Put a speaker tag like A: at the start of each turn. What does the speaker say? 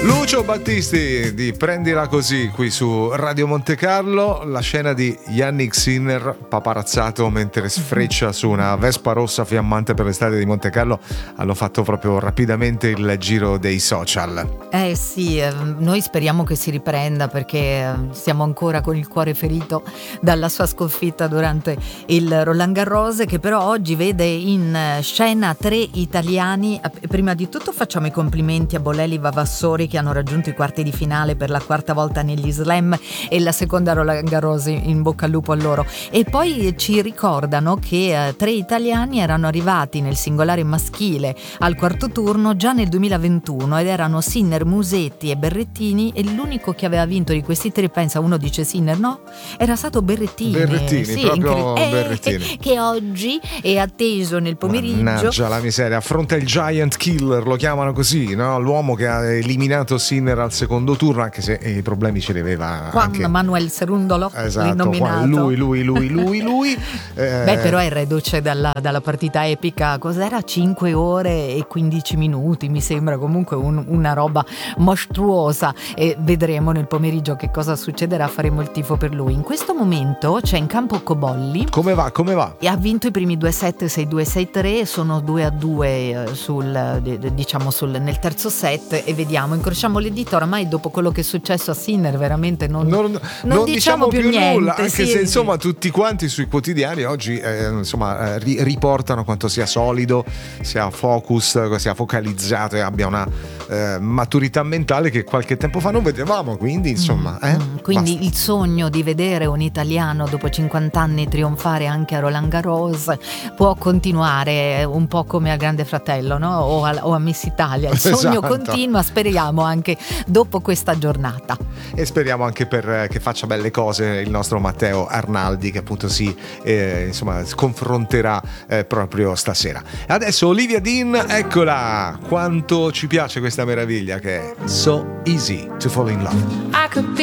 A: Lucio Battisti di Prendila Così qui su Radio Monte Carlo, la scena di Yannick Sinner paparazzato mentre sfreccia su una Vespa rossa fiammante per le strade di Monte Carlo hanno fatto proprio rapidamente il giro dei social.
B: Sì, noi speriamo che si riprenda perché siamo ancora con il cuore ferito dalla sua sconfitta durante il Roland Garros, che però oggi vede in scena 3 italiani. Prima di tutto facciamo i complimenti a Bolelli Vavassori che hanno raggiunto i quarti di finale per la 4ª volta negli slam e la seconda Roland Garros, in bocca al lupo a loro. E poi ci ricordano che 3 italiani erano arrivati nel singolare maschile al quarto turno già nel 2021 ed erano Sinner, Musetti e Berrettini, e l'unico che aveva vinto di questi 3, pensa, uno dice Sinner, no? Era stato Berrettini, sì,
A: proprio Berrettini,
B: che oggi è atteso nel pomeriggio.
A: Mannaggia la miseria, affronta il Giant Killer, lo chiamano così, no? L'uomo che ha eliminato Sinner al secondo turno, anche se i problemi ce li aveva
B: Juan
A: anche
B: Manuel Cerundolo,
A: esatto,
B: l'innominato.
A: Lui.
B: Beh, però è reduce dalla partita epica, cos'era? 5 ore e 15 minuti, mi sembra, comunque una roba mostruosa, e vedremo nel pomeriggio che cosa succederà, faremo il tifo per lui. In questo momento c'è in campo Cobolli.
A: Come va?
B: E ha vinto i primi 2-7, 6-2, 6-3, sono 2-2 nel terzo set, e vediamo, incrociamo le dita. Oramai dopo quello che è successo a Sinner veramente non diciamo più niente,
A: nulla, anche
B: sì.
A: se insomma tutti quanti sui quotidiani oggi riportano quanto sia solido, sia focus, sia focalizzato e abbia una maturità mentale che qualche tempo fa non vedevamo, quindi insomma
B: quindi
A: basta.
B: il sogno di vedere un italiano dopo 50 anni trionfare anche a Roland Garros può continuare, un po' come al Grande Fratello, no? o a Miss Italia, il sogno continua, speriamo anche dopo questa giornata,
A: e speriamo anche che faccia belle cose il nostro Matteo Arnaldi, che appunto si confronterà proprio stasera. Adesso Olivia Dean, eccola, quanto ci piace questa meraviglia che è So Easy to Fall in Love.
C: I could be